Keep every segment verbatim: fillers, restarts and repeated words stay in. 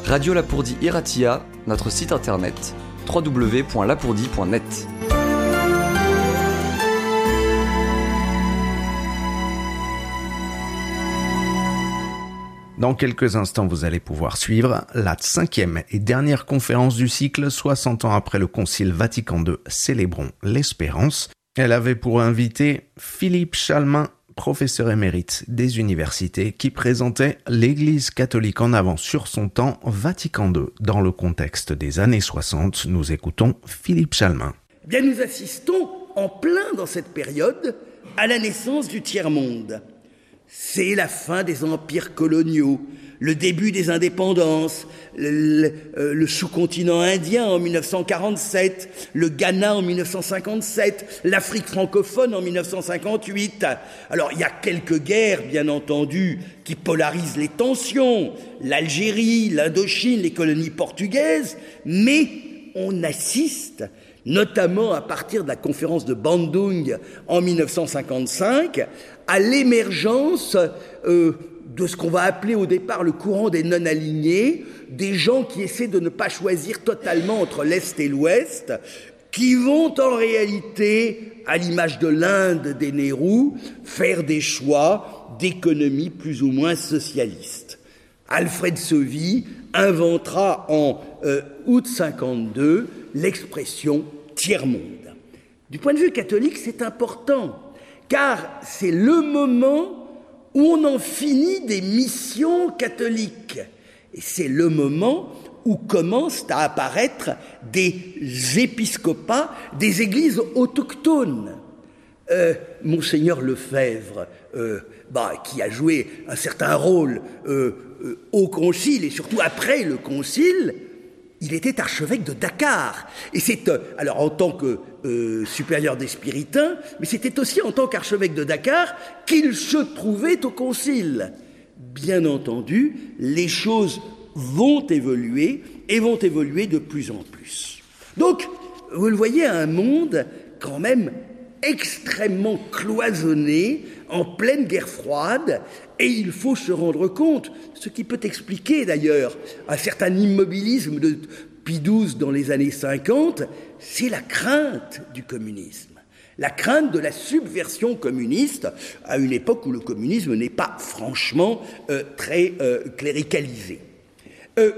Radio Lapourdie Iratia, notre site internet w w w point lapourdie point net. Dans quelques instants, vous allez pouvoir suivre la cinquième et dernière conférence du cycle soixante ans après le Concile Vatican deux, célébrons l'espérance. Elle avait pour invité Philippe Chalmin, professeur émérite des universités, qui présentait l'Église catholique en avant sur son temps, Vatican deux. Dans le contexte des années soixante, nous écoutons Philippe Chalmin. Eh bien, nous assistons en plein dans cette période à la naissance du tiers-monde. C'est la fin des empires coloniaux, le début des indépendances, le, le, euh, le sous-continent indien en mille neuf cent quarante-sept, le Ghana en mille neuf cent cinquante-sept, l'Afrique francophone en mille neuf cent cinquante-huit. Alors, il y a quelques guerres, bien entendu, qui polarisent les tensions, l'Algérie, l'Indochine, les colonies portugaises, mais on assiste, notamment à partir de la conférence de Bandung en mille neuf cent cinquante-cinq, à l'émergence euh, de ce qu'on va appeler au départ le courant des non-alignés, des gens qui essaient de ne pas choisir totalement entre l'Est et l'Ouest, qui vont en réalité, à l'image de l'Inde des Nehru, faire des choix d'économie plus ou moins socialistes. Alfred Sauvy inventera en euh, août cinquante-deux l'expression « tiers-monde ». Du point de vue catholique, c'est important, car c'est le moment où on en finit des missions catholiques. Et c'est le moment où commencent à apparaître des épiscopats, des églises autochtones. Euh, Monseigneur Lefebvre, euh, bah, qui a joué un certain rôle euh, euh, au concile et surtout après le concile, il était archevêque de Dakar. Et c'est, euh, alors en tant que euh, supérieur des Spiritains, mais c'était aussi en tant qu'archevêque de Dakar qu'il se trouvait au concile. Bien entendu, les choses vont évoluer et vont évoluer de plus en plus. Donc, vous le voyez, un monde quand même extrêmement cloisonné, en pleine guerre froide, et il faut se rendre compte, ce qui peut expliquer d'ailleurs un certain immobilisme de Pie douze dans les années cinquante, c'est la crainte du communisme, la crainte de la subversion communiste à une époque où le communisme n'est pas franchement euh, très euh, cléricalisé. Euh,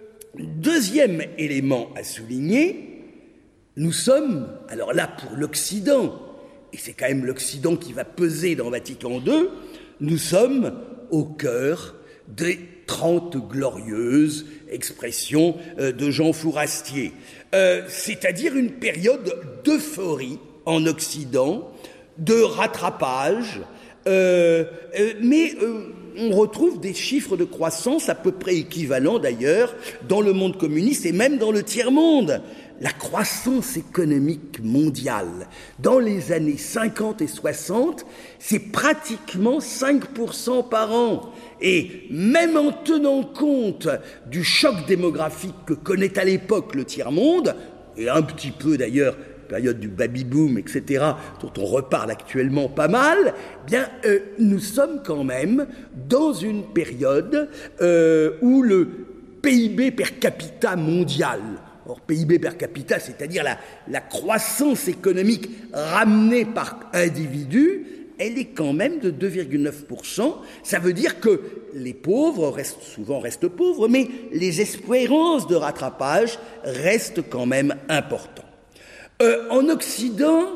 deuxième élément à souligner, nous sommes, alors là pour l'Occident, et c'est quand même l'Occident qui va peser dans Vatican deux, nous sommes au cœur des Trente Glorieuses, expression euh, de Jean Fourastier, euh, c'est-à-dire une période d'euphorie en Occident, de rattrapage, euh, euh, mais euh, on retrouve des chiffres de croissance à peu près équivalents d'ailleurs dans le monde communiste et même dans le tiers-monde. La croissance économique mondiale dans les années cinquante et soixante, c'est pratiquement cinq pour cent par an. Et même en tenant compte du choc démographique que connaît à l'époque le tiers-monde, et un petit peu d'ailleurs, période du baby-boom, et cetera, dont on reparle actuellement pas mal, eh bien, euh, nous sommes quand même dans une période euh, où le P I B per capita mondial, or P I B per capita, c'est-à-dire la, la croissance économique ramenée par individu, elle est quand même de deux virgule neuf pour cent. Ça veut dire que les pauvres restent, souvent restent pauvres, mais les espérances de rattrapage restent quand même importantes. Euh, en Occident,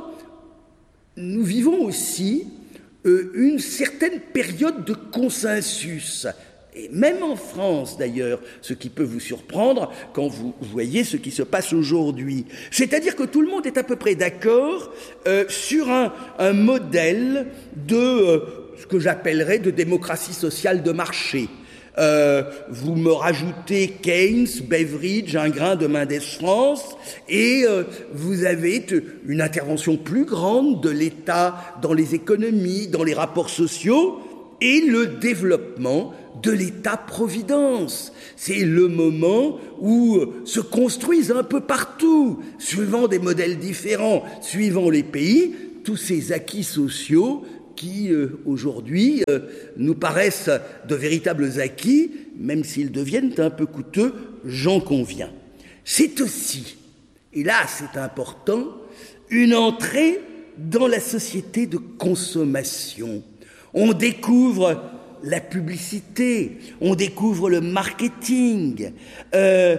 nous vivons aussi euh, une certaine période de consensus. Et même en France, d'ailleurs, ce qui peut vous surprendre quand vous voyez ce qui se passe aujourd'hui. C'est-à-dire que tout le monde est à peu près d'accord euh, sur un, un modèle de euh, ce que j'appellerais de démocratie sociale de marché. Euh, vous me rajoutez Keynes, Beveridge, un grain de Mendès France, et euh, vous avez une intervention plus grande de l'État dans les économies, dans les rapports sociaux, et le développement de l'État-providence. C'est le moment où se construisent un peu partout, suivant des modèles différents, suivant les pays, tous ces acquis sociaux qui, euh, aujourd'hui, euh, nous paraissent de véritables acquis, même s'ils deviennent un peu coûteux, j'en conviens. C'est aussi, et là c'est important, une entrée dans la société de consommation. On découvre la publicité, on découvre le marketing, euh,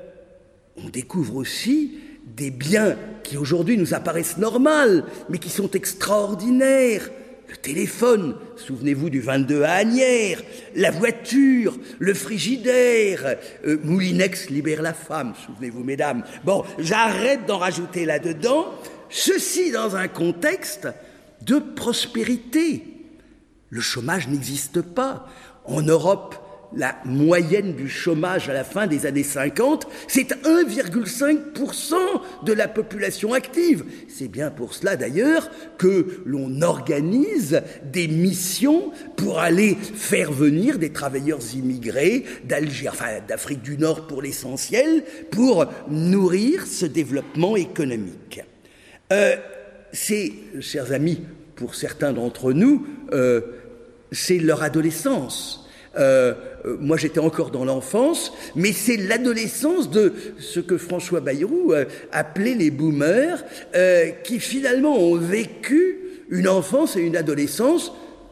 on découvre aussi des biens qui aujourd'hui nous apparaissent normaux, mais qui sont extraordinaires. Le téléphone, souvenez-vous du vingt-deux à Asnières, la voiture, le frigidaire, euh, Moulinex libère la femme, souvenez-vous mesdames. Bon, j'arrête d'en rajouter là-dedans, ceci dans un contexte de prospérité. Le chômage n'existe pas. En Europe, la moyenne du chômage à la fin des années cinquante, c'est un virgule cinq pour cent de la population active. C'est bien pour cela d'ailleurs que l'on organise des missions pour aller faire venir des travailleurs immigrés d'Algérie, enfin d'Afrique du Nord pour l'essentiel, pour nourrir ce développement économique. Euh, c'est, chers amis, pour certains d'entre nous, euh, c'est leur adolescence. Euh, euh, moi, j'étais encore dans l'enfance, mais c'est l'adolescence de ce que François Bayrou euh, appelait les boomers, euh, qui finalement ont vécu une enfance et une adolescence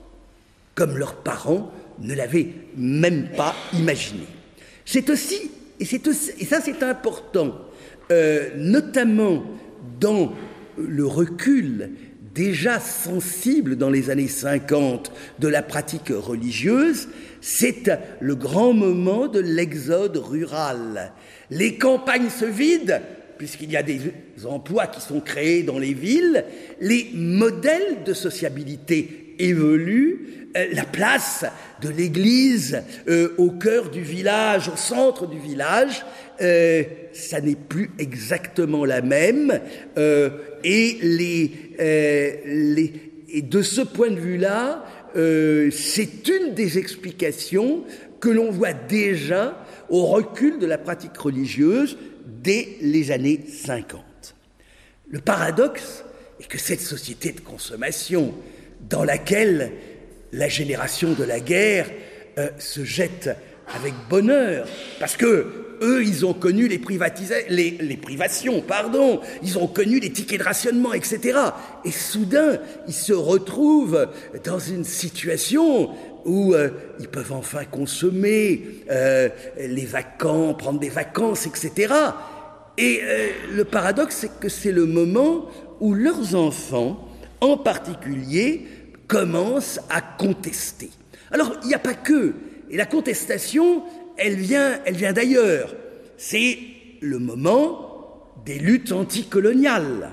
comme leurs parents ne l'avaient même pas imaginé. C'est aussi, et, c'est aussi, et ça c'est important, euh, notamment dans le recul déjà sensible dans les années cinquante de la pratique religieuse, c'est le grand moment de l'exode rural. Les campagnes se vident, puisqu'il y a des emplois qui sont créés dans les villes, les modèles de sociabilité évoluent, euh, la place de l'église euh, au cœur du village, au centre du village, euh, ça n'est plus exactement la même, euh, et, les, euh, les, et de ce point de vue-là, euh, c'est une des explications que l'on voit déjà au recul de la pratique religieuse dès les années cinquante. Le paradoxe est que cette société de consommation dans laquelle la génération de la guerre euh, se jette avec bonheur, parce que eux, ils ont connu les, privatisa- les, les privations, pardon, ils ont connu les tickets de rationnement, et cetera. Et soudain, ils se retrouvent dans une situation où euh, ils peuvent enfin consommer euh, les vacances, prendre des vacances, et cetera. Et euh, le paradoxe, c'est que c'est le moment où leurs enfants, en particulier, commencent à contester. Alors, il n'y a pas que. Et la contestation, elle vient, elle vient d'ailleurs. C'est le moment des luttes anticoloniales.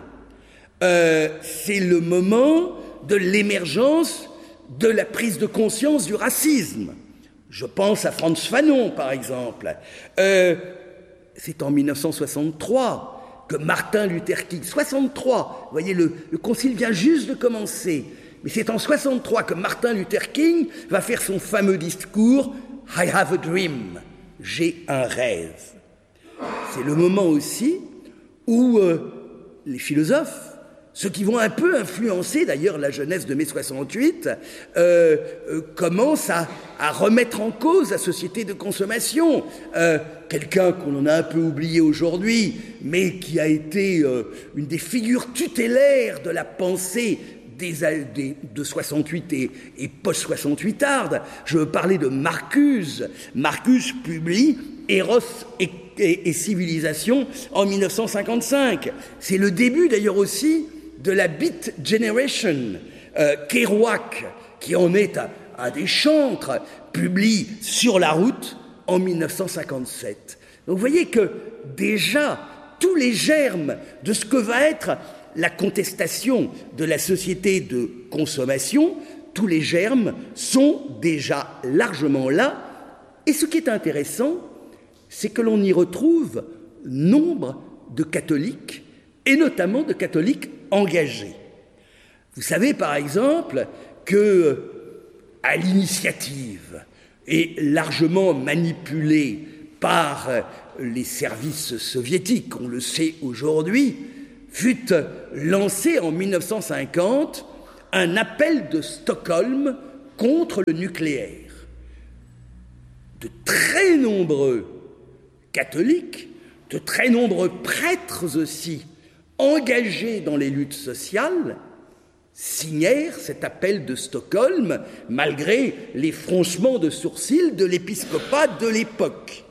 Euh, c'est le moment de l'émergence de la prise de conscience du racisme. Je pense à Frantz Fanon, par exemple. Euh, c'est en mille neuf cent soixante-trois que Martin Luther King, soixante-trois, vous voyez, le, le concile vient juste de commencer, mais c'est en soixante-trois que Martin Luther King va faire son fameux discours « I have a dream », j'ai un rêve. C'est le moment aussi où euh, les philosophes, ceux qui vont un peu influencer d'ailleurs la jeunesse de mai soixante-huit, euh, euh, commencent à, à remettre en cause la société de consommation. Euh, quelqu'un qu'on a un peu oublié aujourd'hui, mais qui a été euh, une des figures tutélaires de la pensée des, des, de soixante-huit et, et post-soixante-huitarde. Je veux parler de Marcuse. Marcuse publie Eros et, et, et Civilisation en mille neuf cent cinquante-cinq. C'est le début d'ailleurs aussi de la Beat Generation. Euh, Kerouac, qui en est un, un des chantres, publie Sur la route en mille neuf cent cinquante-sept. Donc vous voyez que déjà, tous les germes de ce que va être la contestation de la société de consommation, tous les germes sont déjà largement là. Et ce qui est intéressant, c'est que l'on y retrouve nombre de catholiques, et notamment de catholiques engagés. Vous savez, par exemple, que, à l'initiative et largement manipulée par les services soviétiques, on le sait aujourd'hui, fut lancé en mille neuf cent cinquante un appel de Stockholm contre le nucléaire. De très nombreux catholiques, de très nombreux prêtres aussi, engagés dans les luttes sociales, signèrent cet appel de Stockholm, malgré les fronçements de sourcils de l'épiscopat de l'époque.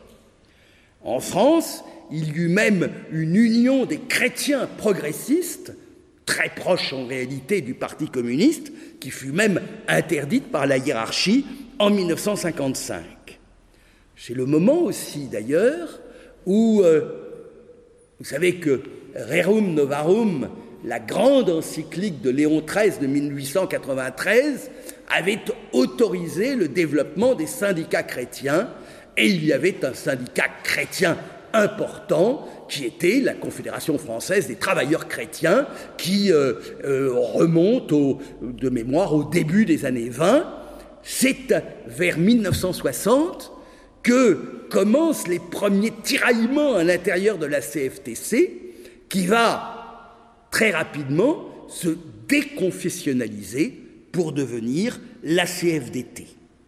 En France, il y eut même une union des chrétiens progressistes, très proche en réalité du Parti communiste, qui fut même interdite par la hiérarchie en mille neuf cent cinquante-cinq. C'est le moment aussi, d'ailleurs, où, euh, vous savez que Rerum Novarum, la grande encyclique de Léon treize de mille huit cent quatre-vingt-treize, avait autorisé le développement des syndicats chrétiens, et il y avait un syndicat chrétien important qui était la Confédération française des travailleurs chrétiens, qui euh, euh, remonte au, de mémoire au début des années vingt. C'est vers mille neuf cent soixante que commencent les premiers tiraillements à l'intérieur de la C F T C, qui va très rapidement se déconfessionnaliser pour devenir la C F D T.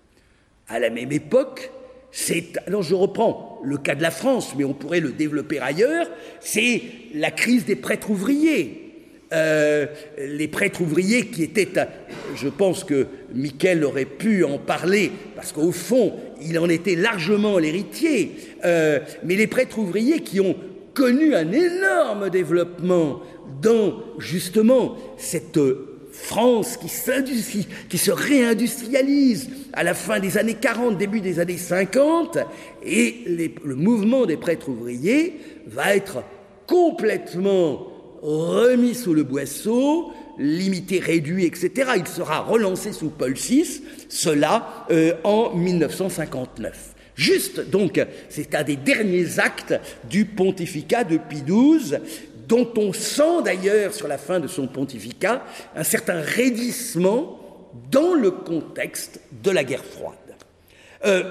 À la même époque, c'est, alors je reprends le cas de la France, mais on pourrait le développer ailleurs, c'est la crise des prêtres ouvriers. Euh, les prêtres ouvriers qui étaient, je pense que Miquel aurait pu en parler, parce qu'au fond, il en était largement l'héritier, euh, mais les prêtres ouvriers qui ont connu un énorme développement dans, justement, cette France qui, qui se réindustrialise à la fin des années quarante, début des années cinquante, et les, le mouvement des prêtres ouvriers va être complètement remis sous le boisseau, limité, réduit, et cetera. Il sera relancé sous Paul six, cela euh, en mille neuf cent cinquante-neuf. Juste, donc, c'est un des derniers actes du pontificat de Pie douze, dont on sent d'ailleurs, sur la fin de son pontificat, un certain raidissement dans le contexte de la guerre froide. Euh,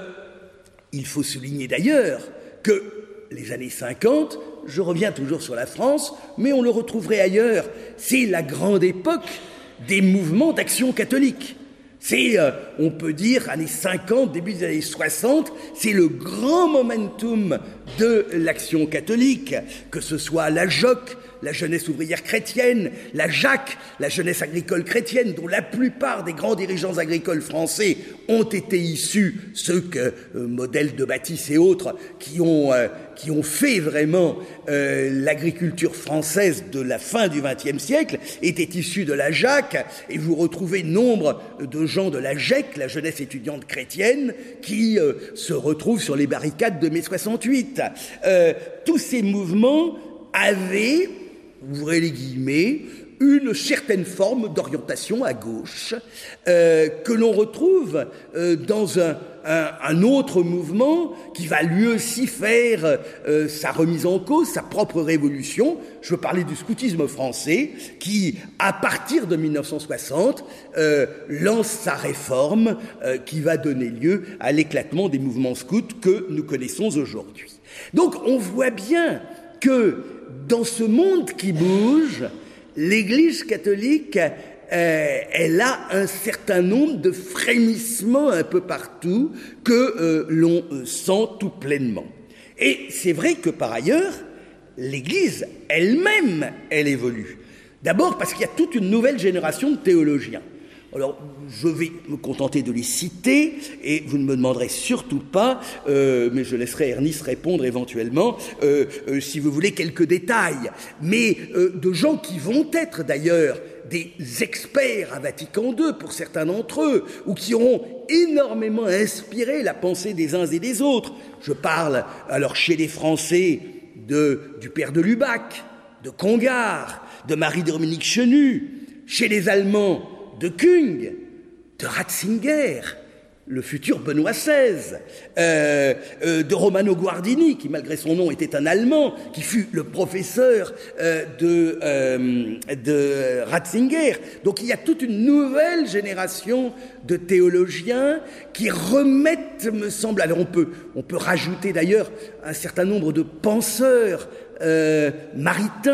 il faut souligner d'ailleurs que les années cinquante, je reviens toujours sur la France, mais on le retrouverait ailleurs, c'est la grande époque des mouvements d'action catholique. C'est, euh, on peut dire, années cinquante, début des années soixante, c'est le grand momentum de l'action catholique, que ce soit la J O C, la jeunesse ouvrière chrétienne, la J A C, la jeunesse agricole chrétienne, dont la plupart des grands dirigeants agricoles français ont été issus, ceux que, euh, modèles de Baptiste et autres, qui ont, euh, qui ont fait vraiment euh, l'agriculture française de la fin du vingtième siècle, étaient issus de la J A C, et vous retrouvez nombre de gens de la J E C, la jeunesse étudiante chrétienne, qui euh, se retrouvent sur les barricades de mai soixante-huit. Euh, tous ces mouvements avaient, ouvrez les guillemets, une certaine forme d'orientation à gauche euh, que l'on retrouve euh, dans un, un, un autre mouvement qui va lui aussi faire euh, sa remise en cause, sa propre révolution. Je veux parler du scoutisme français qui, à partir de mille neuf cent soixante, euh, lance sa réforme euh, qui va donner lieu à l'éclatement des mouvements scouts que nous connaissons aujourd'hui. Donc on voit bien que dans ce monde qui bouge, l'Église catholique, euh, elle a un certain nombre de frémissements un peu partout que euh, l'on euh, sent tout pleinement. Et c'est vrai que par ailleurs, l'Église elle-même, elle évolue. D'abord parce qu'il y a toute une nouvelle génération de théologiens. Alors, je vais me contenter de les citer, et vous ne me demanderez surtout pas, euh, mais je laisserai Ernest répondre éventuellement, euh, euh, si vous voulez, quelques détails. Mais euh, de gens qui vont être d'ailleurs des experts à Vatican deux, pour certains d'entre eux, ou qui auront énormément inspiré la pensée des uns et des autres. Je parle, alors, chez les Français, de, du père de Lubac, de Congar, de Marie-Dominique Chenu, chez les Allemands, de Kung, de Ratzinger, le futur Benoît seize, euh, euh, de Romano Guardini, qui malgré son nom était un Allemand, qui fut le professeur euh, de, euh, de Ratzinger. Donc il y a toute une nouvelle génération de théologiens qui remettent, me semble, alors on peut, on peut rajouter d'ailleurs un certain nombre de penseurs euh, maritains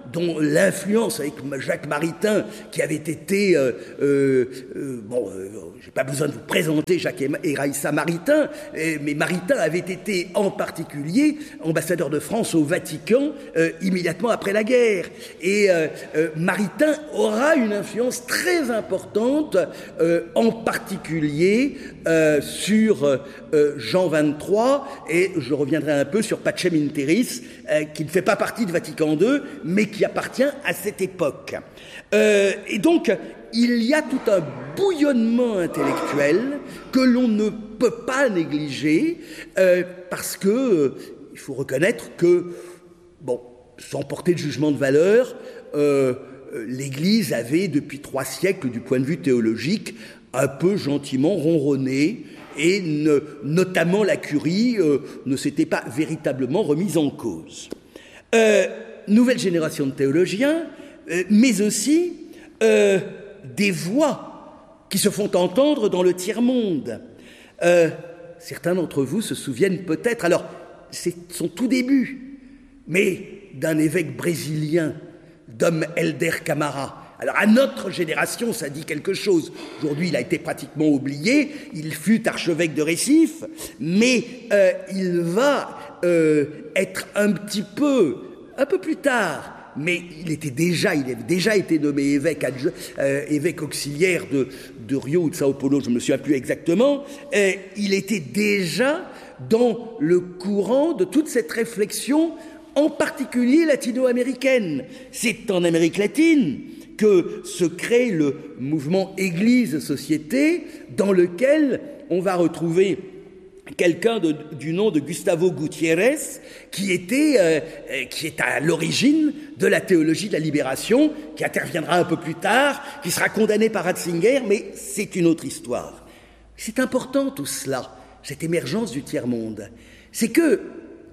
dont l'influence avec Jacques Maritain, qui avait été, euh, euh, euh, bon, euh, j'ai pas besoin de vous présenter Jacques et Raïssa Maritain, euh, mais Maritain avait été en particulier ambassadeur de France au Vatican euh, immédiatement après la guerre. Et euh, euh, Maritain aura une influence très importante, euh, en particulier euh, sur euh, Jean vingt-trois, et je reviendrai un peu sur Pacem in Terris, euh, qui ne fait pas partie de Vatican deux, mais qui appartient à cette époque. Euh, et donc, il y a tout un bouillonnement intellectuel que l'on ne peut pas négliger, euh, parce que euh, il faut reconnaître que, bon, sans porter de jugement de valeur, euh, l'Église avait, depuis trois siècles, du point de vue théologique, un peu gentiment ronronné, et ne, notamment la curie euh, ne s'était pas véritablement remise en cause. Euh, nouvelle génération de théologiens, euh, mais aussi euh, des voix qui se font entendre dans le tiers-monde. Euh, certains d'entre vous se souviennent peut-être, alors c'est son tout début, mais d'un évêque brésilien, Dom Helder Camara. Alors, à notre génération, ça dit quelque chose. Aujourd'hui, il a été pratiquement oublié. Il fut archevêque de Recife, mais euh, il va euh, être un petit peu, un peu plus tard, mais il était déjà, il avait déjà été nommé évêque, adju- euh, évêque auxiliaire de, de Rio ou de Sao Paulo, je ne me souviens plus exactement. Euh, il était déjà dans le courant de toute cette réflexion, en particulier latino-américaine. C'est en Amérique latine que se crée le mouvement Église-Société, dans lequel on va retrouver quelqu'un de, du nom de Gustavo Gutiérrez, qui était, euh, qui est à l'origine de la théologie de la libération, qui interviendra un peu plus tard, qui sera condamné par Ratzinger, mais c'est une autre histoire. C'est important tout cela, cette émergence du tiers-monde. C'est que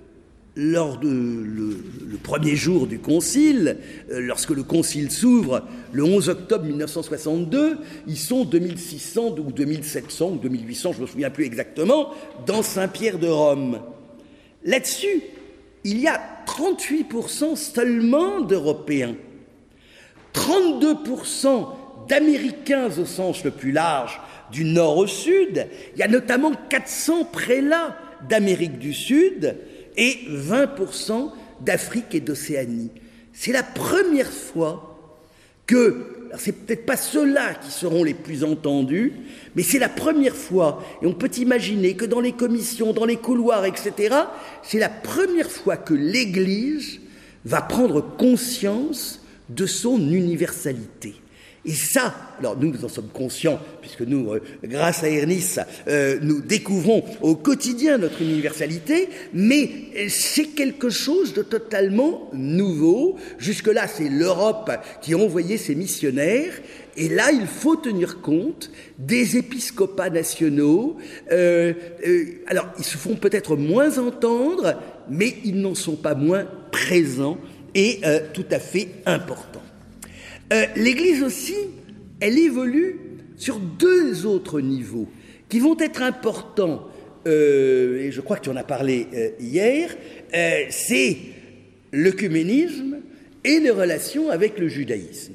lors de le, le premier jour du concile, euh, lorsque le concile s'ouvre le onze octobre mille neuf cent soixante-deux, ils sont deux mille six cents ou deux mille sept cents ou deux mille huit cents, je ne me souviens plus exactement, dans Saint-Pierre de Rome. Là-dessus, il y a trente-huit pour cent seulement d'Européens, trente-deux pour cent d'Américains au sens le plus large, du nord au sud. Il y a notamment quatre cents prélats d'Amérique du Sud, et vingt pour cent d'Afrique et d'Océanie. C'est la première fois que, alors c'est peut-être pas ceux-là qui seront les plus entendus, mais c'est la première fois, et on peut imaginer que dans les commissions, dans les couloirs, et cetera, c'est la première fois que l'Église va prendre conscience de son universalité. Et ça, alors nous, nous en sommes conscients, puisque nous, euh, grâce à Ernest, euh, nous découvrons au quotidien notre universalité, mais c'est quelque chose de totalement nouveau. Jusque-là, c'est l'Europe qui a envoyé ses missionnaires, et là, il faut tenir compte des épiscopats nationaux. Euh, euh, alors, ils se font peut-être moins entendre, mais ils n'en sont pas moins présents et euh, tout à fait importants. Euh, L'Église aussi, elle évolue sur deux autres niveaux qui vont être importants, euh, et je crois que tu en as parlé euh, hier, euh, c'est l'œcuménisme et les relations avec le judaïsme.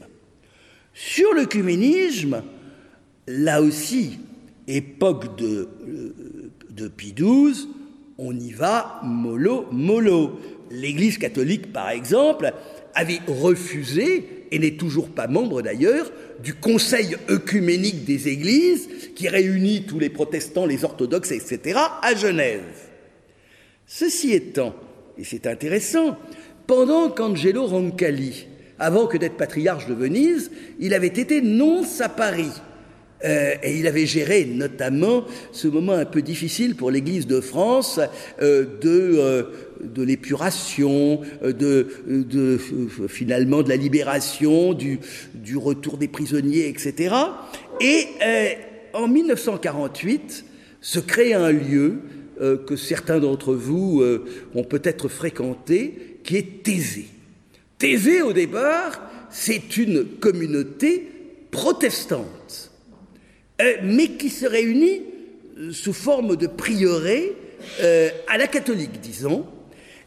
Sur l'œcuménisme, là aussi, époque de, de Pie douze, on y va mollo, mollo. L'Église catholique, par exemple, avait refusé, et n'est toujours pas membre d'ailleurs, du Conseil œcuménique des Églises, qui réunit tous les protestants, les orthodoxes, et cetera, à Genève. Ceci étant, et c'est intéressant, pendant qu'Angelo Roncalli, avant que d'être patriarche de Venise, il avait été nonce à Paris. Euh, et il avait géré notamment ce moment un peu difficile pour l'Église de France euh, de, euh, de l'épuration, de, de, de euh, finalement de la libération, du, du retour des prisonniers, et cetera. Et euh, en mille neuf cent quarante-huit se crée un lieu euh, que certains d'entre vous euh, ont peut-être fréquenté, qui est Thésée. Thésée, au départ, c'est une communauté protestante, Euh, mais qui se réunit sous forme de prieuré euh, à la catholique, disons,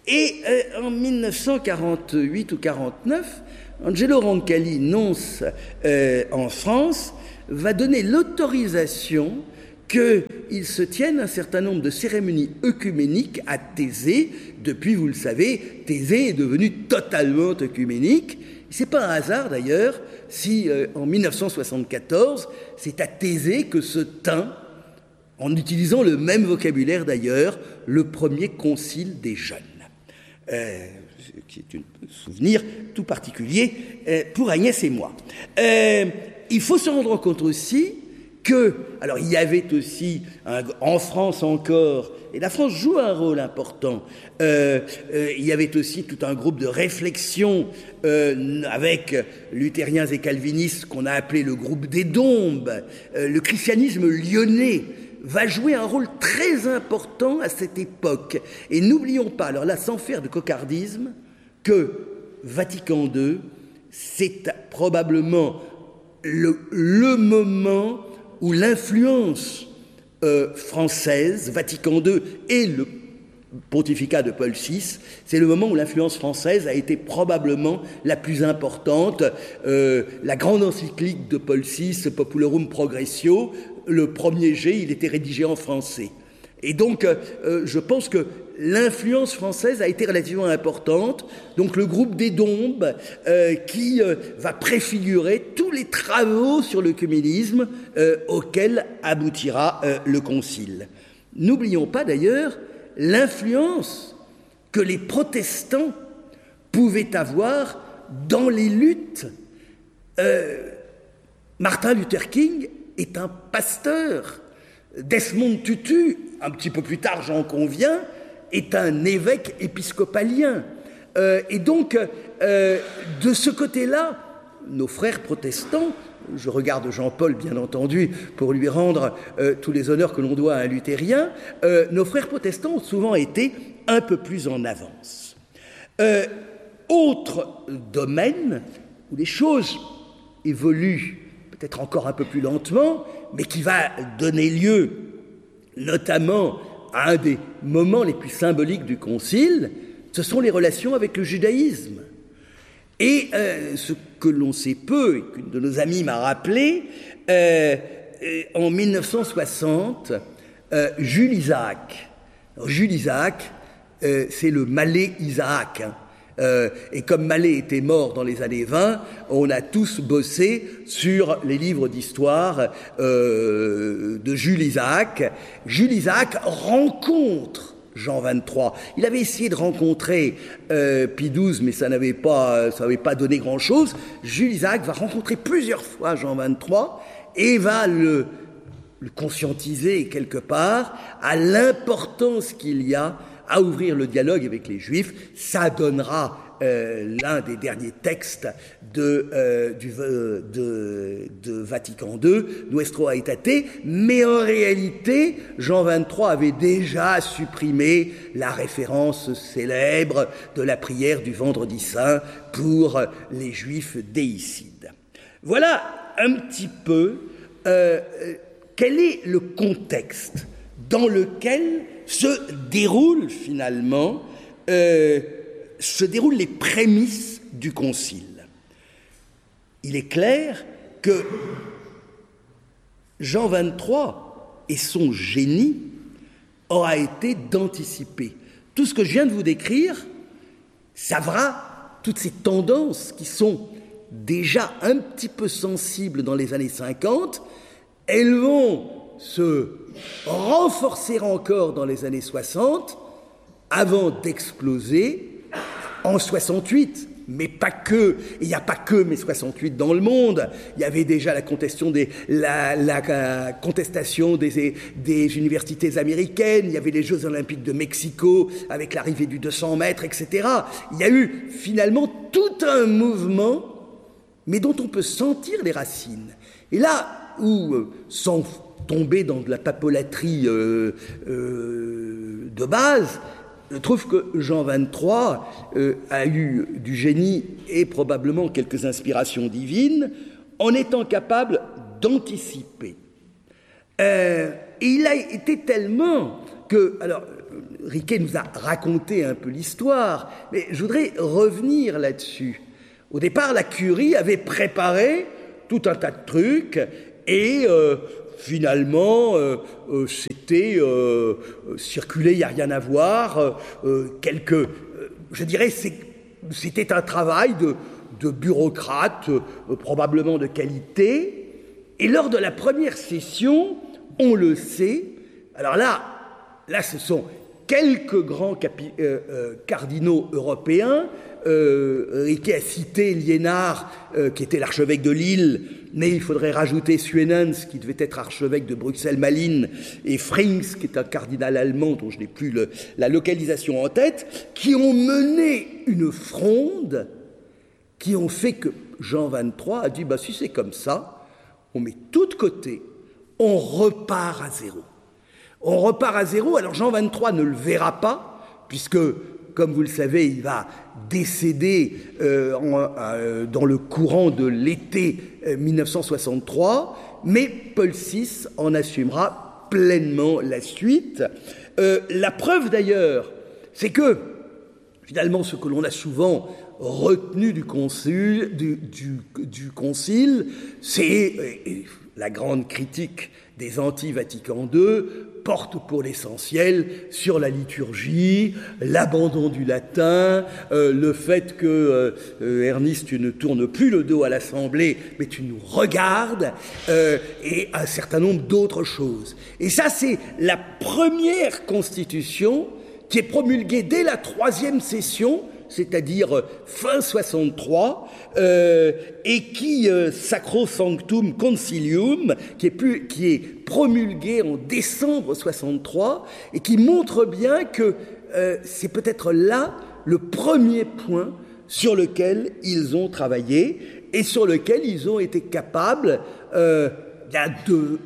Et euh, en mille neuf cent quarante-huit ou quarante-neuf, Angelo Roncalli, nonce euh, en France, va donner l'autorisation qu'il se tienne un certain nombre de cérémonies œcuméniques à Thésée. Depuis, vous le savez, Thésée est devenu totalement œcuménique. Ce n'est pas un hasard d'ailleurs si euh, en mille neuf cent soixante-quatorze, c'est à Thésée que se tint, en utilisant le même vocabulaire d'ailleurs, le premier concile des jeunes. Euh, qui est un souvenir tout particulier euh, pour Agnès et moi. Euh, il faut se rendre compte aussi que, alors il y avait aussi, un, en France encore, et la France joue un rôle important, euh, euh, il y avait aussi tout un groupe de réflexion euh, avec luthériens et calvinistes qu'on a appelé le groupe des Dombes. Euh, le christianisme lyonnais va jouer un rôle très important à cette époque. Et n'oublions pas, alors là, sans faire de cocardisme, que Vatican deux, c'est probablement le, le moment où l'influence euh, française, Vatican deux et le pontificat de Paul six, c'est le moment où l'influence française a été probablement la plus importante. Euh, la grande encyclique de Paul six, Populorum Progressio, le premier jet, il était rédigé en français. Et donc, euh, je pense que l'influence française a été relativement importante. Donc, le groupe des Dombes, euh, qui euh, va préfigurer tous les travaux sur l'œcuménisme euh, auxquels aboutira euh, le concile. N'oublions pas d'ailleurs l'influence que les protestants pouvaient avoir dans les luttes. Euh, Martin Luther King est un pasteur. Desmond Tutu, un petit peu plus tard, j'en conviens, est un évêque épiscopalien. Euh, et donc, euh, de ce côté-là, nos frères protestants, je regarde Jean-Paul, bien entendu, pour lui rendre euh, tous les honneurs que l'on doit à un luthérien, euh, nos frères protestants ont souvent été un peu plus en avance. Euh, autre domaine où les choses évoluent peut-être encore un peu plus lentement, mais qui va donner lieu notamment à un des moments les plus symboliques du Concile, ce sont les relations avec le judaïsme. Et euh, ce que l'on sait peu, et qu'une de nos amies m'a rappelé, euh, euh, en mille neuf cent soixante, euh, Jules Isaac, alors, Jules Isaac, euh, c'est le Malais Isaac, hein. Euh, et comme Mallet était mort dans les années vingt, on a tous bossé sur les livres d'histoire euh, de Jules Isaac. Jules Isaac rencontre Jean vingt-trois. Il avait essayé de rencontrer euh, Pie douze, mais ça n'avait pas, ça n'avait pas donné grand-chose. Jules Isaac va rencontrer plusieurs fois Jean vingt-trois et va le, le conscientiser quelque part à l'importance qu'il y a à ouvrir le dialogue avec les Juifs. Ça donnera euh, l'un des derniers textes de, euh, du, euh, de, de Vatican deux, Nuestro Aetate, mais en réalité, Jean vingt-trois avait déjà supprimé la référence célèbre de la prière du Vendredi Saint pour les Juifs déicides. Voilà un petit peu euh, quel est le contexte dans lequel se déroulent finalement euh, se déroulent les prémices du Concile. Il est clair que Jean vingt-trois et son génie aura été d'anticiper. Tout ce que je viens de vous décrire, ça va, toutes ces tendances qui sont déjà un petit peu sensibles dans les années cinquante, elles vont se renforcer encore dans les années soixante, avant d'exploser en soixante-huit. Mais pas que, il n'y a pas que mai soixante-huit dans le monde. Il y avait déjà la contestation des, la, la, la contestation des, des universités américaines, il y avait les Jeux Olympiques de Mexico avec l'arrivée du deux cents mètres, et cetera. Il y a eu finalement tout un mouvement, mais dont on peut sentir les racines. Et là où, sans tomber dans de la papolaterie euh, euh, de base, je trouve que Jean vingt-trois euh, a eu du génie et probablement quelques inspirations divines en étant capable d'anticiper. Euh, et il a été tellement que, alors, Riquet nous a raconté un peu l'histoire, mais je voudrais revenir là-dessus. Au départ, la Curie avait préparé tout un tas de trucs et euh, finalement, euh, euh, c'était euh, circulé, il n'y a rien à voir, euh, quelques, euh, je dirais, c'est, c'était un travail de, de bureaucrate, euh, probablement de qualité. Et lors de la première session, on le sait, alors là, là ce sont quelques grands capi- euh, euh, cardinaux européens. Euh, Riquet a cité Liénard, euh, qui était l'archevêque de Lille, mais il faudrait rajouter Suenens, qui devait être archevêque de Bruxelles-Malines, et Frings, qui est un cardinal allemand, dont je n'ai plus le, la localisation en tête, qui ont mené une fronde, qui ont fait que Jean vingt-trois a dit bah, « si c'est comme ça, on met tout de côté, on repart à zéro ». On repart à zéro, alors Jean vingt-trois ne le verra pas, puisque, comme vous le savez, il va décéder euh, en, euh, dans le courant de l'été euh, mille neuf cent soixante-trois, mais Paul six en assumera pleinement la suite. Euh, la preuve d'ailleurs, c'est que, finalement, ce que l'on a souvent retenu du concile, du, du, du concile c'est euh, la grande critique des anti-Vatican deux, porte pour l'essentiel sur la liturgie, l'abandon du latin, euh, le fait que, euh, Ernest, tu ne tournes plus le dos à l'Assemblée, mais tu nous regardes, euh, et un certain nombre d'autres choses. Et ça, c'est la première constitution qui est promulguée dès la troisième session, c'est-à-dire fin soixante-trois, euh, et qui, euh, Sacro Sanctum Concilium, qui est, plus, qui est promulgué en décembre soixante-trois, et qui montre bien que euh, c'est peut-être là le premier point sur lequel ils ont travaillé, et sur lequel ils ont été capables euh, de,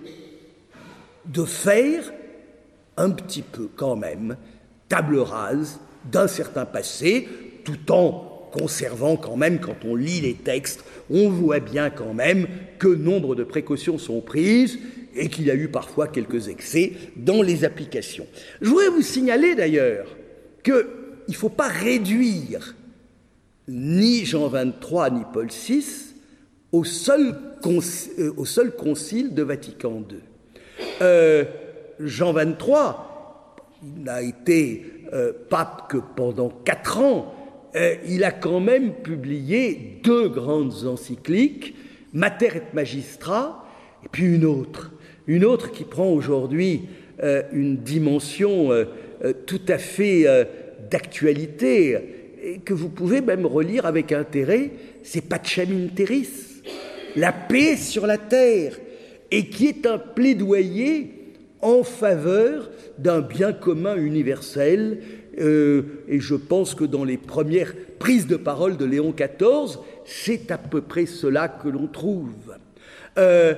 de faire un petit peu quand même table rase d'un certain passé, tout en conservant quand même, quand on lit les textes, on voit bien quand même que nombre de précautions sont prises et qu'il y a eu parfois quelques excès dans les applications. Je voudrais vous signaler d'ailleurs qu'il ne faut pas réduire ni Jean vingt-trois ni Paul six au seul, conci- euh, au seul concile de Vatican deux. Euh, Jean vingt-trois, il n'a été euh, pape que pendant quatre ans. Euh, il a quand même publié deux grandes encycliques, Mater et Magistra, et puis une autre, une autre qui prend aujourd'hui euh, une dimension euh, euh, tout à fait euh, d'actualité, et que vous pouvez même relire avec intérêt, c'est Pacem in Terris, la paix sur la terre, et qui est un plaidoyer en faveur d'un bien commun universel. Euh, et je pense que dans les premières prises de parole de Léon quatorze, c'est à peu près cela que l'on trouve. Euh,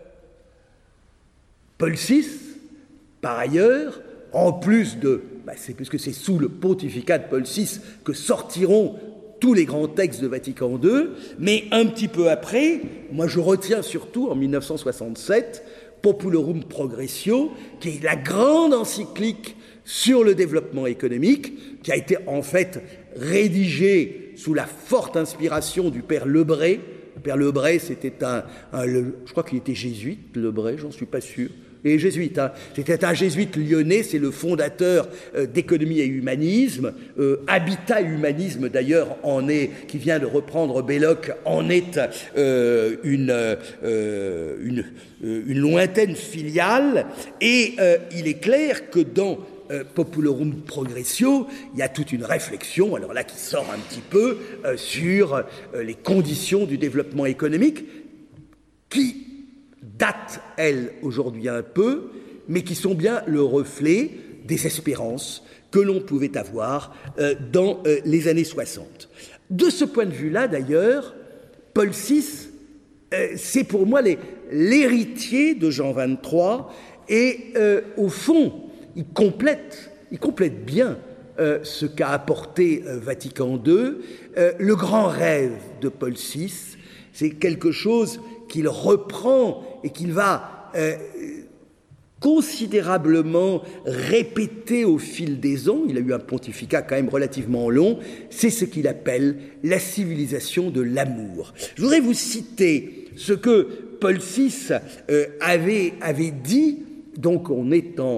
Paul six, par ailleurs, en plus de, bah c'est puisque c'est sous le pontificat de Paul six que sortiront tous les grands textes de Vatican deux, mais un petit peu après, moi je retiens surtout en mille neuf cent soixante-sept, Populorum Progressio, qui est la grande encyclique sur le développement économique, qui a été en fait rédigée sous la forte inspiration du père Lebray. Le père Lebray, c'était un, un le, je crois qu'il était jésuite, Lebray, j'en suis pas sûr. Et jésuite, hein. C'était un jésuite lyonnais, c'est le fondateur euh, d'économie et humanisme. Euh, Habitat Humanisme, d'ailleurs, en est, qui vient de reprendre Belloc, en est euh, une, euh, une, euh, une lointaine filiale. Et euh, il est clair que dans euh, Populorum Progressio, il y a toute une réflexion, alors là, qui sort un petit peu euh, sur euh, les conditions du développement économique, qui datent, elles, aujourd'hui un peu, mais qui sont bien le reflet des espérances que l'on pouvait avoir euh, dans euh, les années soixante. De ce point de vue-là, d'ailleurs, Paul six, euh, c'est pour moi les, l'héritier de Jean vingt-trois, et euh, au fond, il complète, il complète bien euh, ce qu'a apporté euh, Vatican deux. Euh, le grand rêve de Paul six, c'est quelque chose qu'il reprend et qu'il va euh, considérablement répété au fil des ans, il a eu un pontificat quand même relativement long, c'est ce qu'il appelle la civilisation de l'amour. Je voudrais vous citer ce que Paul six euh, avait, avait dit, donc on est en